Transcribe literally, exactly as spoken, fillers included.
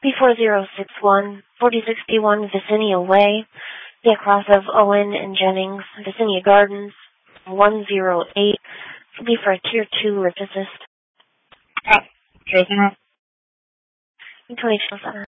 B four zero six one, forty sixty-one Vicinnia Way, the cross of Owen and Jennings, Vicinnia Gardens, one zero eight, will be for a Tier two RIP assist. Ah, Joe Center. twenty-two oh seven.